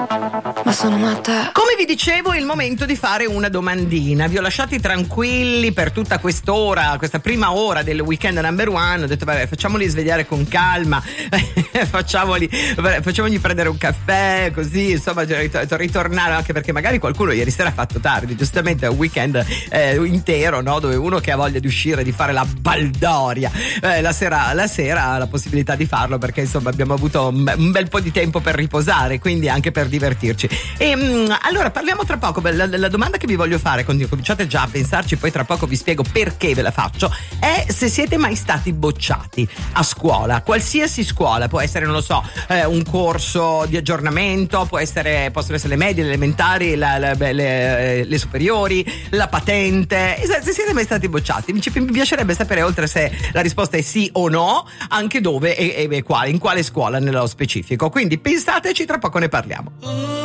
ma sono matta. Come vi dicevo, è il momento di fare una domandina. Vi ho lasciati tranquilli per tutta quest'ora, questa prima ora del weekend number one. Ho detto vabbè, facciamoli svegliare con calma, facciamogli prendere un caffè, così insomma ritornare, anche perché magari qualcuno ieri sera ha fatto tardi, giustamente è un weekend intero, no? Dove uno che ha voglia di uscire, di fare la baldoria la sera ha la possibilità di farlo, perché insomma abbiamo avuto un bel po' di tempo per riposare, quindi anche per divertirci. E allora parliamo tra poco. La domanda che vi voglio fare, quando cominciate già a pensarci, poi tra poco vi spiego perché ve la faccio, è se siete mai stati bocciati a scuola, qualsiasi scuola, può essere, non lo so, un corso di aggiornamento, possono essere le medie, le elementari, le superiori, la patente. Se siete mai stati bocciati, mi piacerebbe sapere, oltre se la risposta è sì o no, anche dove e quale, in quale scuola nello specifico. Quindi pensateci, tra poco ne parliamo.